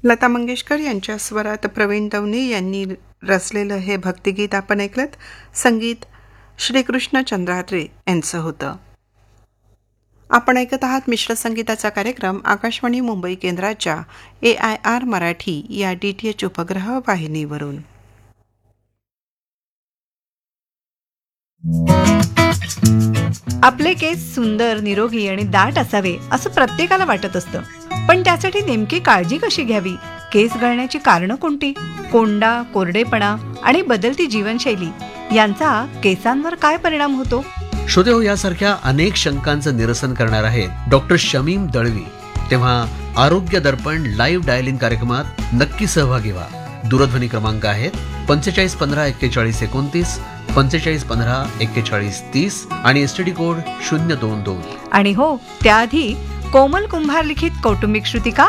लता मंगेशकर यांच्या स्वरात प्रवीण दवणे यांनी रचलेलं हे भक्तिगीत आपण ऐकलत. संगीत श्रीकृष्ण चंद्राद्रे यांचं होतं. आपण ऐकत आहात मिश्र संगीताचा कार्यक्रम आकाशवाणी मुंबई केंद्राच्या AIR मराठी या DTH उपग्रह वाहिनीवरून. आपले केस सुंदर, निरोगी आणि दाट असावे असं प्रत्येकाला वाटत असतं. पण त्यासाठी नेमकी काळजी कशी घ्यावी? केस गळण्याची कारणं कोणती? कोंडा, कोरडेपणा आणि बदलती जीवनशैली यांचा केसांवर काय परिणाम होतो? श्रोते हो, यासारख्या अनेक शंकांचं निरसन करणार आहेत डॉक्टर शमीम दळवी. तेव्हा आरोग्य दर्पण लाईव्ह डायल इन कार्यक्रमात नक्की सहभागी व्हा. दूरध्वनी क्रमांक आहेत 45 15 41 29, 45 15 41 30 आणि STD कोड 022. आणि हो, त्याआधी कोमल कुंभार लिखित कौटुंबिक श्रुतिका